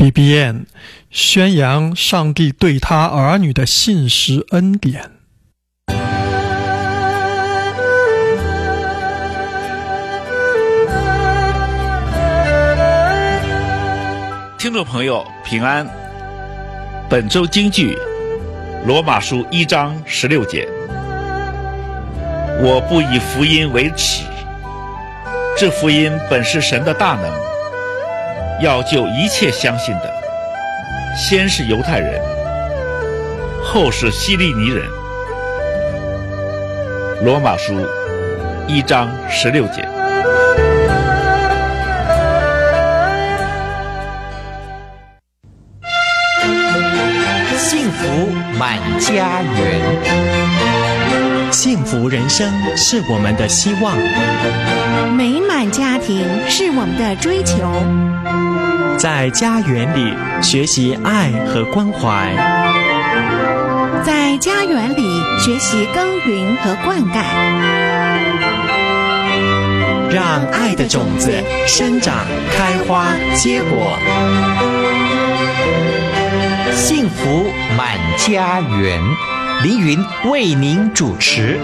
BBN 宣扬上帝对他儿女的信实恩典。 听众朋友平安，本周京剧罗马书1章16节，我不以福音为耻，这福音本是神的大能，要救一切相信的，先是犹太人，后是希利尼人。罗马书1章16节。 幸福满家园， 幸福人生是我们的希望， 美满家庭是我们的追求。 在家园里学习爱和关怀， 在家园里学习耕耘和灌溉， 让爱的种子生长、开花、结果。 幸福满家园，凌云为您主持。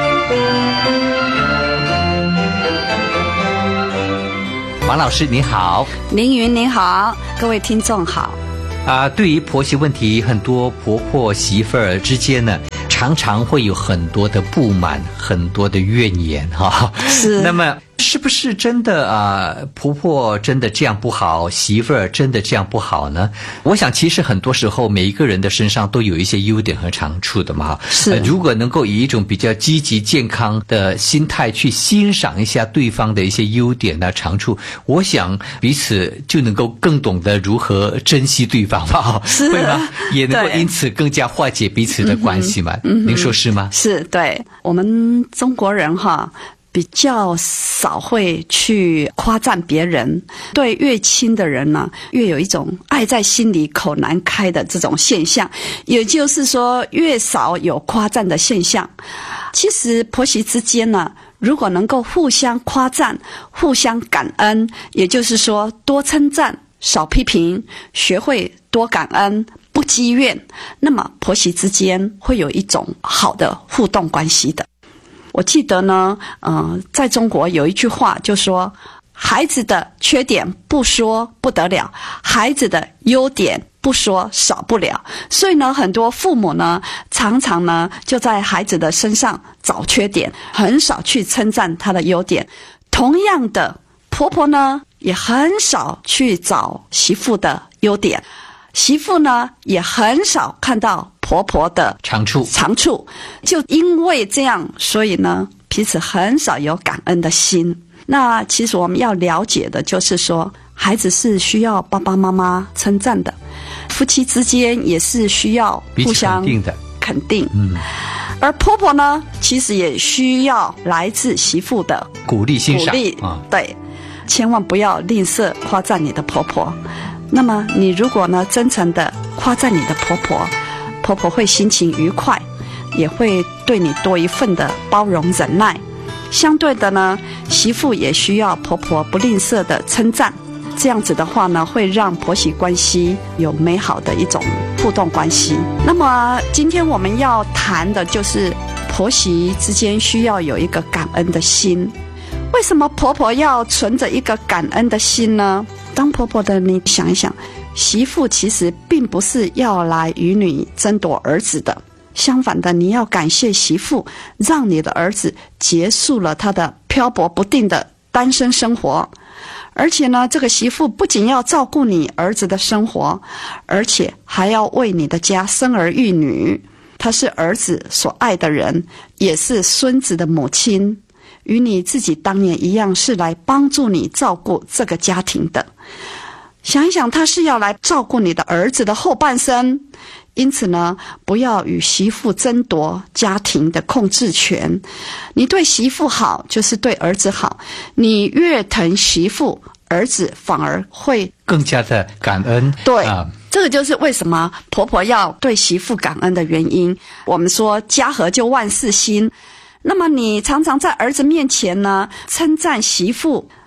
王老师你好。 凌云你好，各位听众好。 对于婆媳问题，很多婆婆媳妇儿之间呢，常常会有很多的不满，很多的怨言哈。 是。 那么是不是真的婆婆真的这样不好，媳妇儿真的这样不好呢？我想其实很多时候每一个人的身上都有一些优点和长处的嘛。 是。 如果能够以一种比较积极健康的心态去欣赏一下对方的一些优点啊长处，我想彼此就能够更懂得如何珍惜对方吧。 是。 会吗？也能够因此更加化解彼此的关系嘛。您说是吗？ 是，对。我们中国人比较少会去夸赞别人，对越亲的人呢，越有一种爱在心里口难开的这种现象，也就是说越少有夸赞的现象。其实婆媳之间呢，如果能够互相夸赞、互相感恩，也就是说多称赞少批评，学会多感恩不积怨，那么婆媳之间会有一种好的互动关系的。我记得呢，在中国有一句话就说，孩子的缺点不说不得了，孩子的优点不说少不了。所以呢，很多父母呢，常常呢就在孩子的身上找缺点，很少去称赞他的优点。同样的，婆婆呢也很少去找媳妇的优点，媳妇呢也很少看到婆婆的长处，就因为这样，所以呢彼此很少有感恩的心。那其实我们要了解的就是说，孩子是需要爸爸妈妈称赞的，夫妻之间也是需要互相肯定。而婆婆呢，其实也需要来自媳妇的鼓励欣赏。 对，千万不要吝啬夸赞你的婆婆。那么你如果呢真诚的夸赞你的婆婆，婆婆会心情愉快，也会对你多一份的包容忍耐。相对的呢，媳妇也需要婆婆不吝啬的称赞，这样子的话呢，会让婆媳关系有美好的一种互动关系。那么今天我们要谈的就是婆媳之间需要有一个感恩的心。为什么婆婆要存着一个感恩的心呢？当婆婆的你想一想，媳妇其实并不是要来与你争夺儿子的，相反的，你要感谢媳妇，让你的儿子结束了他的漂泊不定的单身生活。而且呢，这个媳妇不仅要照顾你儿子的生活，而且还要为你的家生儿育女。她是儿子所爱的人，也是孙子的母亲，与你自己当年一样，是来帮助你照顾这个家庭的。想一想，他是要来照顾你的儿子的后半生，因此呢，不要与媳妇争夺家庭的控制权。你对媳妇好，就是对儿子好。你越疼媳妇，儿子反而会更加的感恩。 对，这个就是为什么婆婆要对媳妇感恩的原因。我们说家和就万事兴。那么你常常在儿子面前呢称赞媳妇，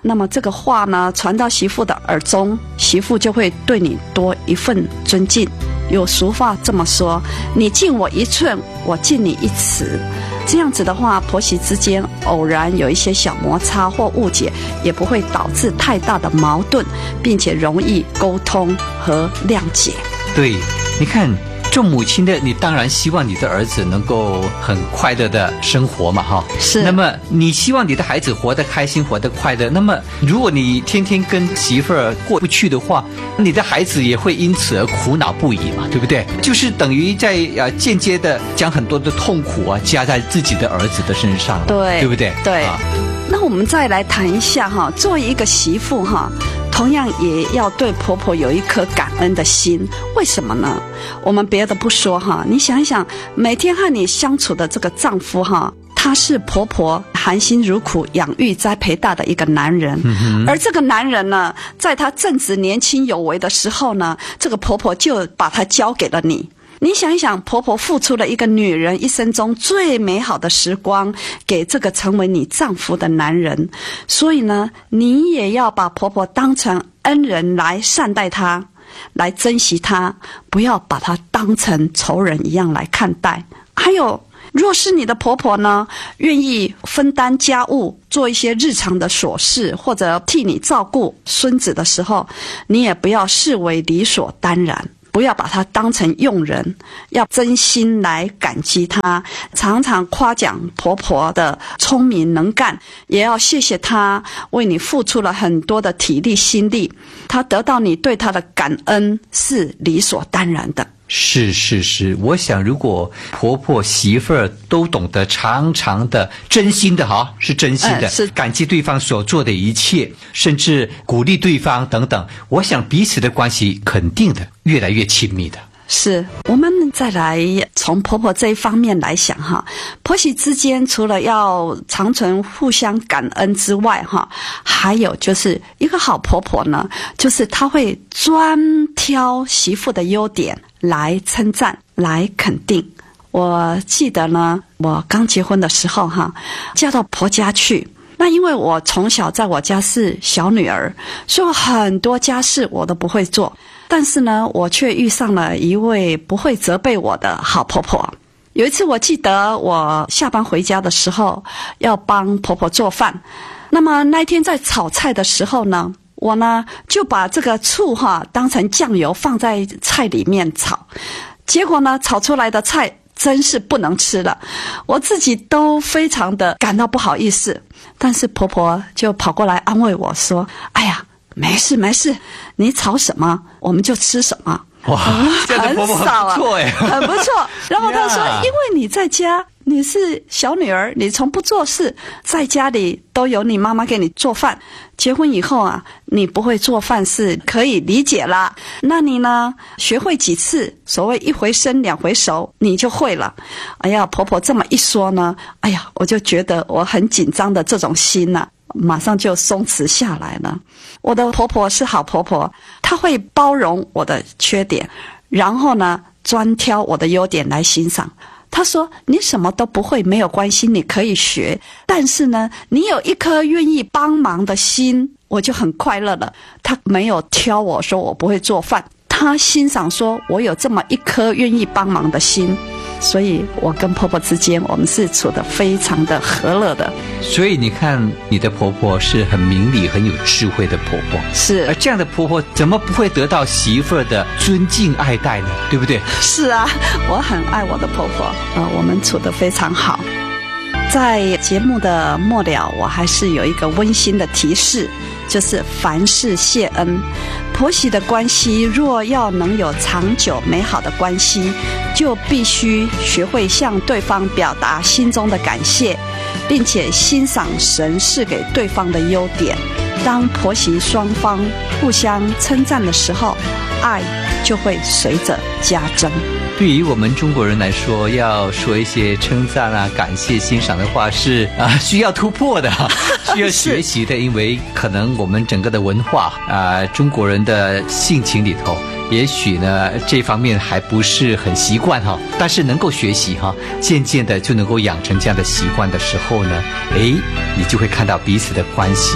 那么这个话呢传到媳妇的耳中，媳妇就会对你多一份尊敬。有俗话这么说，你敬我1寸，我敬你1尺。这样子的话，婆媳之间偶然有一些小摩擦或误解，也不会导致太大的矛盾，并且容易沟通和谅解。 对，你看做母亲的，你当然希望你的儿子能够很快乐的生活嘛，哈。 是。 那么你希望你的孩子活得开心，活得快乐。那么如果你天天跟媳妇儿过不去的话，你的孩子也会因此而苦恼不已嘛，对不对？就是等于在间接的将很多的痛苦加在自己的儿子的身上， 对， 对不对？ 对。那我们再来谈一下哈，作为一个媳妇哈，同样也要对婆婆有一颗感恩的心。为什么呢？我们别的不说哈，你想一想，每天和你相处的这个丈夫哈，他是婆婆含辛茹苦养育栽培大的一个男人，而这个男人呢，在他正值年轻有为的时候呢，这个婆婆就把他交给了你。你想一想，婆婆付出了一个女人一生中最美好的时光给这个成为你丈夫的男人，所以呢，你也要把婆婆当成恩人来善待她，来珍惜她，不要把她当成仇人一样来看待。还有，若是你的婆婆呢，愿意分担家务，做一些日常的琐事，或者替你照顾孙子的时候，你也不要视为理所当然，不要把她当成佣人，要真心来感激她，常常夸奖婆婆的聪明能干，也要谢谢她为你付出了很多的体力心力，她得到你对她的感恩是理所当然的。 是，我想如果婆婆媳妇儿都懂得常常的真心的是真心的，是感激对方所做的一切，甚至鼓励对方等等，我想彼此的关系肯定的越来越亲密的。 是，我们再来从婆婆这一方面来想哈，婆媳之间除了要长存互相感恩之外哈，还有就是一个好婆婆呢，就是她会专挑媳妇的优点来称赞，来肯定。我记得呢，我刚结婚的时候哈，嫁到婆家去，那因为我从小在我家是小女儿，所以很多家事我都不会做，但是呢，我却遇上了一位不会责备我的好婆婆。有一次我记得我下班回家的时候要帮婆婆做饭，那么那一天在炒菜的时候呢，我呢就把这个醋当成酱油放在菜里面炒，结果呢炒出来的菜真是不能吃了，我自己都非常的感到不好意思，但是婆婆就跑过来安慰我说，哎呀，没事，你炒什么我们就吃什么。 哇，这样的婆婆很不错耶， 很不错。然后她说，因为你在家，你是小女儿，你从不做事，在家里都有你妈妈给你做饭，结婚以后啊，你不会做饭是可以理解啦，那你呢，学会几次，所谓一回生两回熟，你就会了。哎呀，婆婆这么一说呢，哎呀，我就觉得我很紧张的这种心呢，马上就松弛下来了。我的婆婆是好婆婆，她会包容我的缺点，然后呢专挑我的优点来欣赏。她说，你什么都不会没有关系，你可以学，但是呢你有一颗愿意帮忙的心，我就很快乐了。她没有挑我说我不会做饭，她欣赏说我有这么一颗愿意帮忙的心，所以我跟婆婆之间我们是处得非常的和乐的。 所以你看，你的婆婆是很明理很有智慧的婆婆， 是， 而这样的婆婆怎么不会得到媳妇儿的尊敬爱戴呢？对不对？ 是啊，我很爱我的婆婆，我们处得非常好。在节目的末了，我还是有一个温馨的提示，就是凡事谢恩。婆媳的关系若要能有长久美好的关系，就必须学会向对方表达心中的感谢，并且欣赏神赐给对方的优点。当婆媳双方互相称赞的时候，爱就会随着加增。 对于我们中国人来说，要说一些称赞感谢欣赏的话是需要突破的，需要学习的，因为可能我们整个的文化中国人的性情里头，也许呢这方面还不是很习惯但是能够学习渐渐的就能够养成这样的习惯的时候呢，你就会看到彼此的关系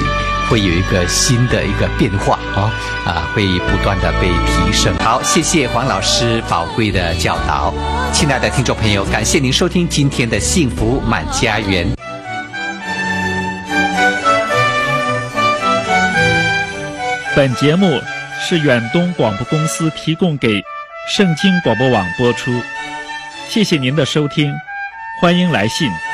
会有一个新的一个变化会不断的被提升。好，谢谢黄老师宝贵的教导。亲爱的听众朋友，感谢您收听今天的幸福满家园。 本节目是远东广播公司提供给圣经广播网播出，谢谢您的收听，欢迎来信。